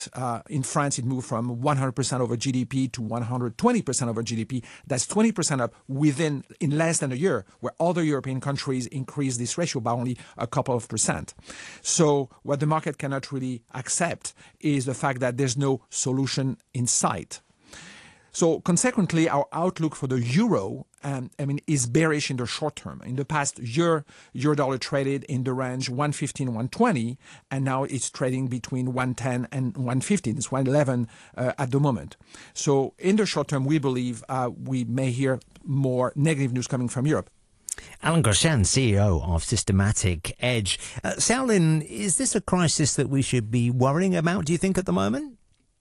In France, it moved from 100% over GDP to 120% over GDP. That's 20% up in less than a year, where other European countries increased this ratio by only a couple of percent. So what the market cannot really accept is the fact that there's no solution in sight. So consequently, our outlook for the euro is bearish in the short term. In the past year, euro-dollar traded in the range 115, 120, and now it's trading between 110 and 115. It's 111 at the moment. So in the short term, we believe we may hear more negative news coming from Europe. Alain Groshans, CEO of Systematic Edge. Xiaolin, is this a crisis that we should be worrying about, do you think, at the moment?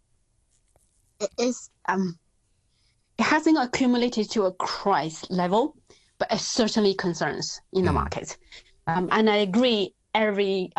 It is. It hasn't accumulated to a crisis level, but it certainly concerns in the market. And I agree the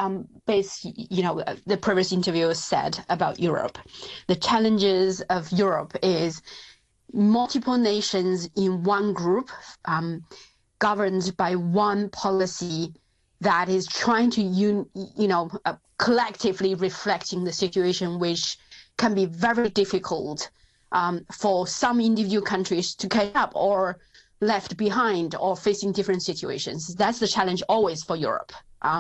previous interviewer said about Europe. The challenges of Europe is multiple nations in one group, governed by one policy that is trying to, collectively reflecting the situation, which can be very difficult for some individual countries to catch up or left behind or facing different situations. That's the challenge always for Europe.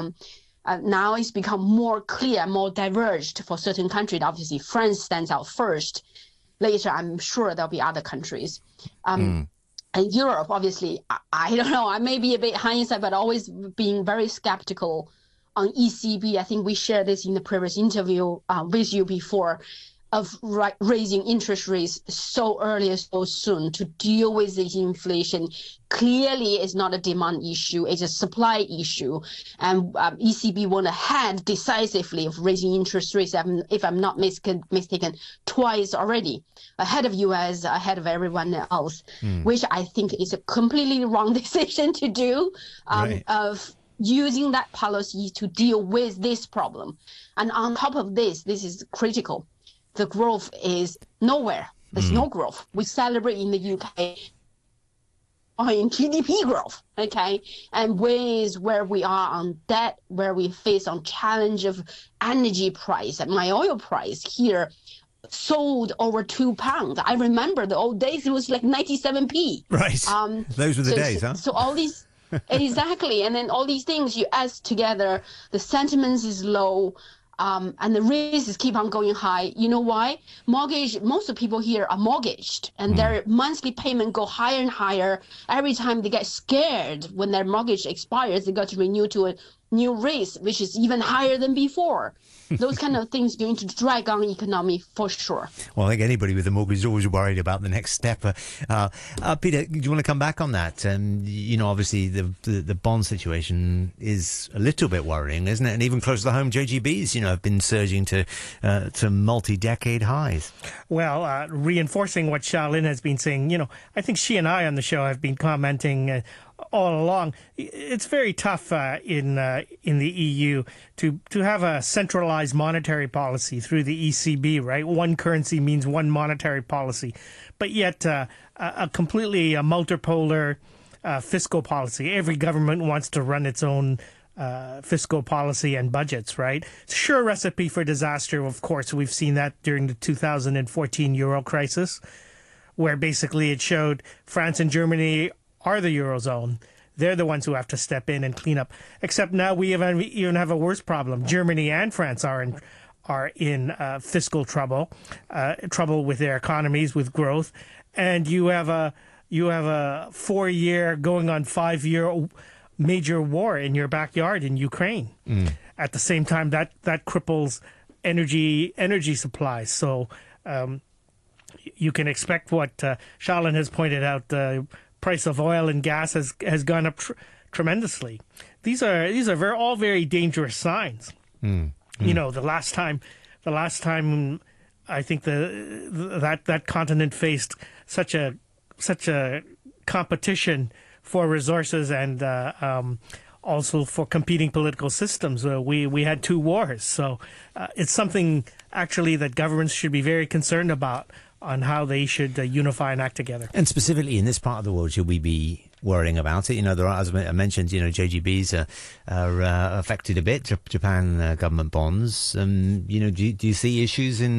Now it's become more clear, more diverged for certain countries. Obviously, France stands out first. Later, I'm sure there'll be other countries. And Europe, obviously, I don't know, I may be a bit hindsight, but always being very skeptical on ECB. I think we shared this in the previous interview with you before, of raising interest rates so early, so soon to deal with this inflation. Clearly, it's not a demand issue, it's a supply issue. And ECB went ahead decisively of raising interest rates, if I'm not mistaken, twice already, ahead of US, ahead of everyone else, which I think is a completely wrong decision to do, of using that policy to deal with this problem. And on top of this is critical. The growth is nowhere. There's no growth. We celebrate in the UK in GDP growth, okay? And ways where we are on debt, where we face on challenge of energy price. And my oil price here sold over £2. I remember the old days, it was like 97p. Right. Those were the days, huh? So all these, exactly. And then all these things you add together, the sentiment is low. And the risks keep on going high. You know why? Most of the people here are mortgaged, and their monthly payment go higher and higher. Every time they get scared when their mortgage expires, they got to renew to a new rate, which is even higher than before. Those kind of things going to drag on the economy for sure. Well, I think anybody with a mortgage is always worried about the next step. Peter, do you want to come back on that? Obviously the bond situation is a little bit worrying, isn't it? And even closer to home, JGBs, have been surging to multi-decade highs. Well, reinforcing what Xiaolin has been saying, I think she and I on the show have been commenting all along. It's very tough in the EU to have a centralized monetary policy through the ECB, right? One currency means one monetary policy, but yet a completely multipolar fiscal policy. Every government wants to run its own fiscal policy and budgets, right? Sure recipe for disaster, of course. We've seen that during the 2014 euro crisis, where basically it showed France and Germany are the Eurozone. They're the ones who have to step in and clean up. Except now we even have a worse problem. Germany and France are in fiscal trouble with their economies, with growth. And you have a 4-year going on 5-year major war in your backyard in Ukraine. At the same time, that cripples energy supplies. So you can expect what Xiaolin has pointed out. The price of oil and gas has gone up tremendously. These are all very dangerous signs. The last time I think that continent faced such a competition for resources and also for competing political systems. We had 2 wars, so it's something actually that governments should be very concerned about how they should unify and act together. And specifically in this part of the world, should we be worrying about it? There are, as I mentioned, JGBs are affected a bit, Japan government bonds. Do you see issues in